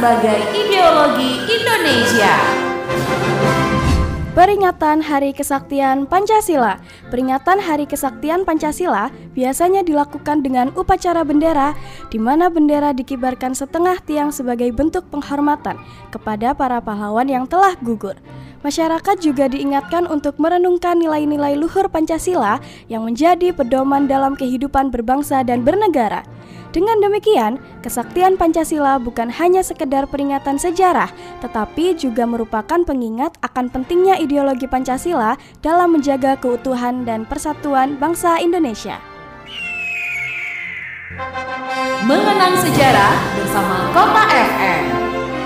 sebagai ideologi Indonesia. Peringatan Hari Kesaktian Pancasila. Peringatan Hari Kesaktian Pancasila biasanya dilakukan dengan upacara bendera, di mana bendera dikibarkan setengah tiang sebagai bentuk penghormatan kepada para pahlawan yang telah gugur. Masyarakat juga diingatkan untuk merenungkan nilai-nilai luhur Pancasila yang menjadi pedoman dalam kehidupan berbangsa dan bernegara. Dengan demikian, kesaktian Pancasila bukan hanya sekedar peringatan sejarah, tetapi juga merupakan pengingat akan pentingnya ideologi Pancasila dalam menjaga keutuhan dan persatuan bangsa Indonesia. Mengenang sejarah bersama Kota FM.